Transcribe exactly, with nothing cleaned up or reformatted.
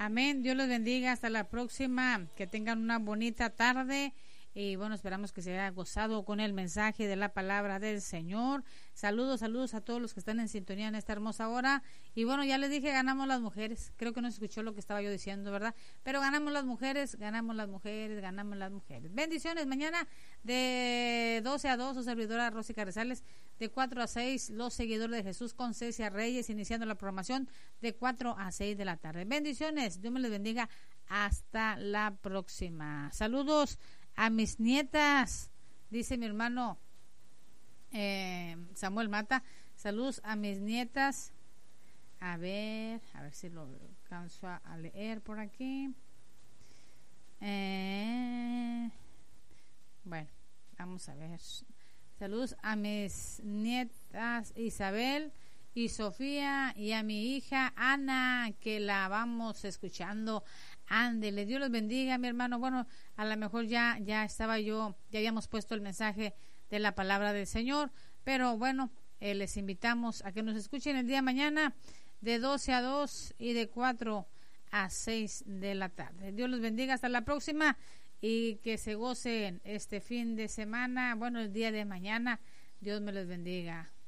Amén. Dios los bendiga. Hasta la próxima. Que tengan una bonita tarde. Y bueno, esperamos que se haya gozado con el mensaje de la palabra del Señor. Saludos, saludos a todos los que están en sintonía en esta hermosa hora. Y bueno, ya les dije, ganamos las mujeres. Creo que no se escuchó lo que estaba yo diciendo, ¿verdad? Pero ganamos las mujeres, ganamos las mujeres, ganamos las mujeres. Bendiciones. Mañana de doce a dos, su servidora Rosy Carrizales. De cuatro a seis, los seguidores de Jesús con Cecia Reyes, iniciando la programación de cuatro a seis de la tarde. Bendiciones. Dios me les bendiga. Hasta la próxima. Saludos a mis nietas, dice mi hermano eh, Samuel Mata. Saludos a mis nietas. A ver, a ver si lo alcanzo a leer por aquí. Eh, bueno, vamos a ver. Saludos a mis nietas Isabel y Sofía y a mi hija Ana, que la vamos escuchando. Ándele, Dios los bendiga, mi hermano. Bueno, a lo mejor ya ya estaba yo, ya habíamos puesto el mensaje de la palabra del Señor, pero bueno, eh, les invitamos a que nos escuchen el día de mañana de doce a dos y de cuatro a seis de la tarde. Dios los bendiga, hasta la próxima y que se gocen este fin de semana, bueno, el día de mañana. Dios me los bendiga.